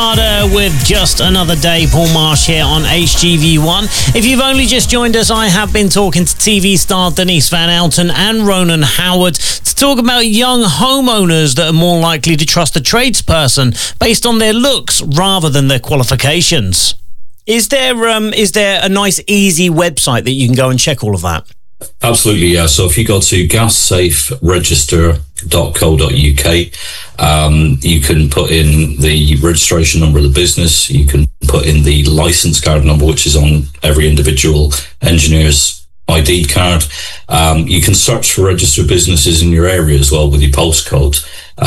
Carter with Just Another Day. Paul Marsh here on HGV1. If you've only just joined us, I have been talking to TV star Denise Van Outen and Ronan Howard to talk about young homeowners that are more likely to trust a tradesperson based on their looks rather than their qualifications. Is there a nice, easy website that you can go and check all of that? Absolutely, yeah. So if you go to gassaferegister.co.uk, you can put in the registration number of the business. You can put in the license card number, which is on every individual engineer's ID card. You can search for registered businesses in your area as well with your postcode,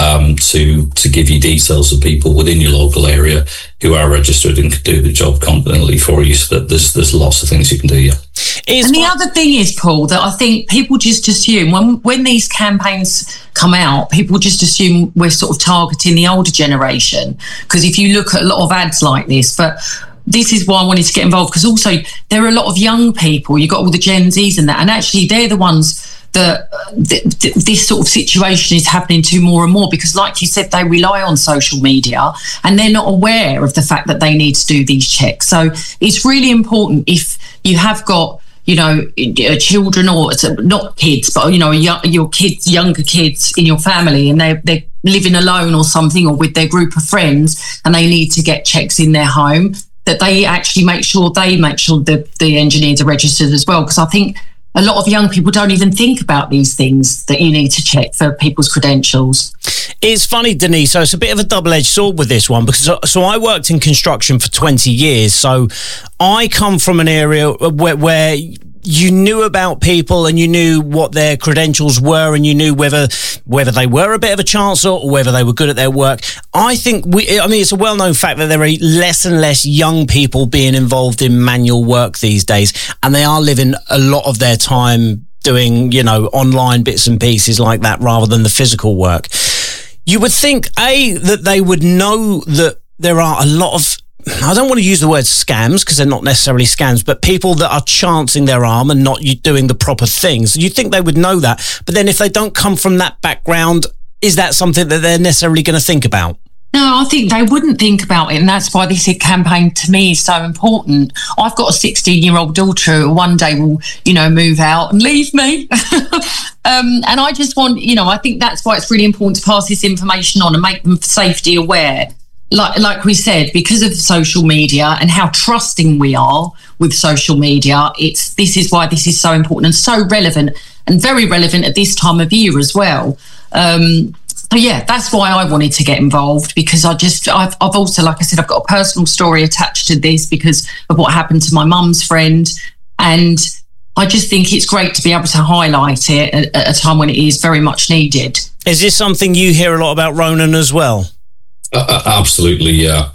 to give you details of people within your local area who are registered and can do the job competently for you. So that there's lots of things you can do, yeah. And the other thing is, Paul, that I think people just assume when these campaigns come out, people just assume we're sort of targeting the older generation. Because if you look at a lot of ads like this, but this is why I wanted to get involved, because also there are a lot of young people. You've got all the Gen Zs and that, and actually they're the ones that this sort of situation is happening to more and more, because like you said, they rely on social media and they're not aware of the fact that they need to do these checks. So it's really important, if you have got, children, or not kids, but your kids, younger kids in your family, and they're living alone or something, or with their group of friends, and they need to get checks in their home, that they actually make sure the engineers are registered as well. Because I think a lot of young people don't even think about these things that you need to check for people's credentials. It's funny, Denise, so it's a bit of a double-edged sword with this one, because so I worked in construction for 20 years. So I come from an area where you knew about people and you knew what their credentials were, and you knew whether they were a bit of a chancer or whether they were good at their work. I think it's a well-known fact that there are less and less young people being involved in manual work these days, and they are living a lot of their time doing, online bits and pieces like that rather than the physical work. You would think, that they would know that there are a lot of, I don't want to use the word scams because they're not necessarily scams, but people that are chancing their arm and not doing the proper things. You'd think they would know that. But then if they don't come from that background, is that something that they're necessarily going to think about? No, I think they wouldn't think about it, and that's why this campaign to me is so important. I've got a 16-year-old daughter who one day will, move out and leave me. And I just want, I think that's why it's really important to pass this information on and make them safety aware. Like we said, because of social media and how trusting we are with social media, this is why this is so important and so relevant, and very relevant at this time of year as well. So yeah, that's why I wanted to get involved, because I've also, like I said, I've got a personal story attached to this because of what happened to my mum's friend, and I just think it's great to be able to highlight it at a time when it is very much needed. Is this something you hear a lot about, Ronan, as well? Absolutely, yeah.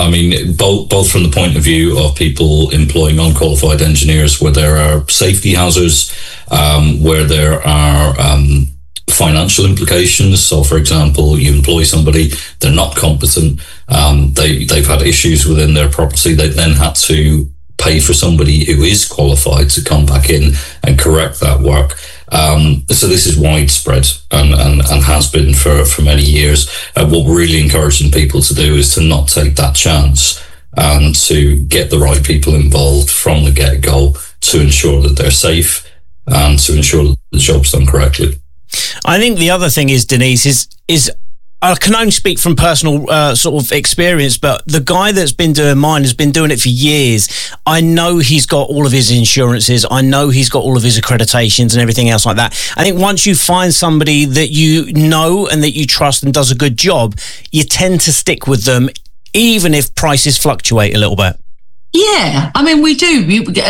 Both from the point of view of people employing unqualified engineers, where there are safety hazards, where there are financial implications. So, for example, you employ somebody, they're not competent, they've had issues within their property, they then had to pay for somebody who is qualified to come back in and correct that work. So this is widespread and has been for many years. What we're really encouraging people to do is to not take that chance and to get the right people involved from the get-go to ensure that they're safe and to ensure that the job's done correctly. I think the other thing is, Denise, is I can only speak from personal sort of experience, but the guy that's been doing mine has been doing it for years. I know he's got all of his insurances. I know he's got all of his accreditations and everything else like that. I think once you find somebody that you know and that you trust and does a good job, you tend to stick with them, even if prices fluctuate a little bit. Yeah, I mean, we do.